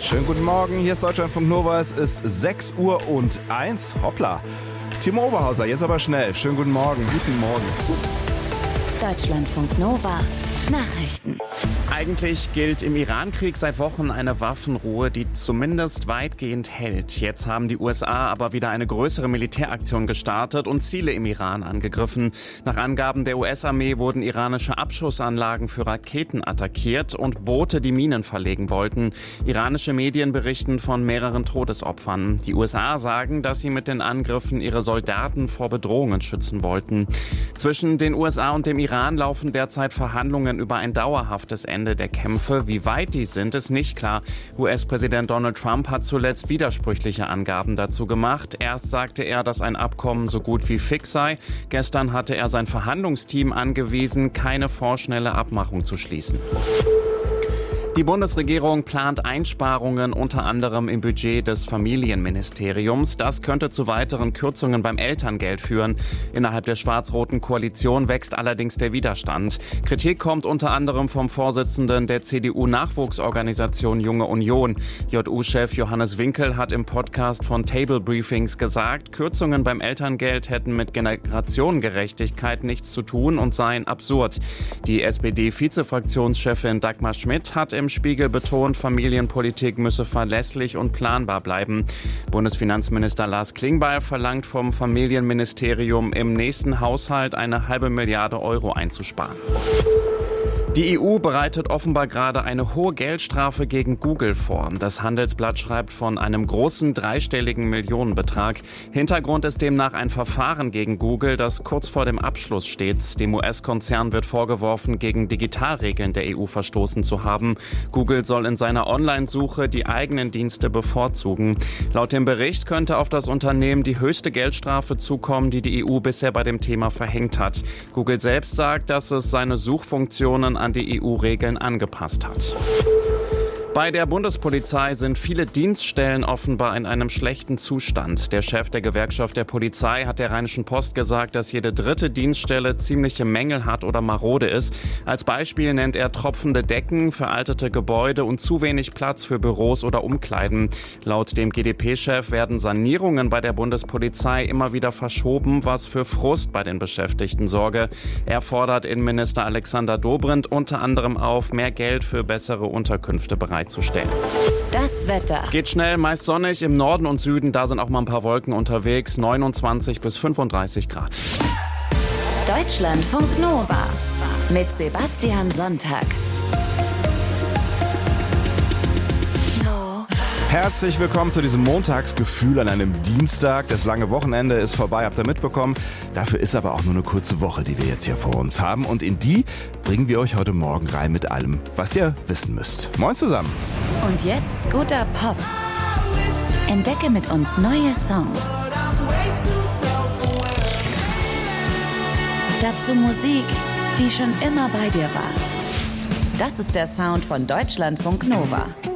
Schönen guten Morgen, hier ist Deutschlandfunk Nova, es ist 6:01 Uhr. Hoppla. Timo Oberhauser, jetzt aber schnell. Schönen guten Morgen. Guten Morgen. Deutschlandfunk Nova. Nachrichten. Eigentlich gilt im Iran-Krieg seit Wochen eine Waffenruhe, die zumindest weitgehend hält. Jetzt haben die USA aber wieder eine größere Militäraktion gestartet und Ziele im Iran angegriffen. Nach Angaben der US-Armee wurden iranische Abschussanlagen für Raketen attackiert und Boote, die Minen verlegen wollten. Iranische Medien berichten von mehreren Todesopfern. Die USA sagen, dass sie mit den Angriffen ihre Soldaten vor Bedrohungen schützen wollten. Zwischen den USA und dem Iran laufen derzeit Verhandlungen über ein dauerhaftes Ende der Kämpfe. Wie weit die sind, ist nicht klar. US-Präsident Donald Trump hat zuletzt widersprüchliche Angaben dazu gemacht. Erst sagte er, dass ein Abkommen so gut wie fix sei. Gestern hatte er sein Verhandlungsteam angewiesen, keine vorschnelle Abmachung zu schließen. Die Bundesregierung plant Einsparungen unter anderem im Budget des Familienministeriums. Das könnte zu weiteren Kürzungen beim Elterngeld führen. Innerhalb der schwarz-roten Koalition wächst allerdings der Widerstand. Kritik kommt unter anderem vom Vorsitzenden der CDU-Nachwuchsorganisation Junge Union. JU-Chef Johannes Winkel hat im Podcast von Table Briefings gesagt, Kürzungen beim Elterngeld hätten mit Generationengerechtigkeit nichts zu tun und seien absurd. Die SPD-Vizefraktionschefin Dagmar Schmidt hat im Spiegel betont, Familienpolitik müsse verlässlich und planbar bleiben. Bundesfinanzminister Lars Klingbeil verlangt vom Familienministerium im nächsten Haushalt eine halbe Milliarde Euro einzusparen. Die EU bereitet offenbar gerade eine hohe Geldstrafe gegen Google vor. Das Handelsblatt schreibt von einem großen dreistelligen Millionenbetrag. Hintergrund ist demnach ein Verfahren gegen Google, das kurz vor dem Abschluss steht. Dem US-Konzern wird vorgeworfen, gegen Digitalregeln der EU verstoßen zu haben. Google soll in seiner Online-Suche die eigenen Dienste bevorzugen. Laut dem Bericht könnte auf das Unternehmen die höchste Geldstrafe zukommen, die die EU bisher bei dem Thema verhängt hat. Google selbst sagt, dass es seine Suchfunktionen an die EU-Regeln angepasst hat. Bei der Bundespolizei sind viele Dienststellen offenbar in einem schlechten Zustand. Der Chef der Gewerkschaft der Polizei hat der Rheinischen Post gesagt, dass jede dritte Dienststelle ziemliche Mängel hat oder marode ist. Als Beispiel nennt er tropfende Decken, veraltete Gebäude und zu wenig Platz für Büros oder Umkleiden. Laut dem GdP-Chef werden Sanierungen bei der Bundespolizei immer wieder verschoben, was für Frust bei den Beschäftigten sorge. Er fordert Innenminister Alexander Dobrindt unter anderem auf, mehr Geld für bessere Unterkünfte bereitzustellen. Das Wetter. Geht schnell, meist sonnig. Im Norden und Süden, da sind auch mal ein paar Wolken unterwegs. 29 bis 35 Grad. Deutschlandfunk Nova mit Sebastian Sonntag. Herzlich willkommen zu diesem Montagsgefühl an einem Dienstag. Das lange Wochenende ist vorbei, habt ihr mitbekommen. Dafür ist aber auch nur eine kurze Woche, die wir jetzt hier vor uns haben. Und in die bringen wir euch heute Morgen rein mit allem, was ihr wissen müsst. Moin zusammen. Und jetzt guter Pop. Entdecke mit uns neue Songs. Dazu Musik, die schon immer bei dir war. Das ist der Sound von Deutschlandfunk Nova.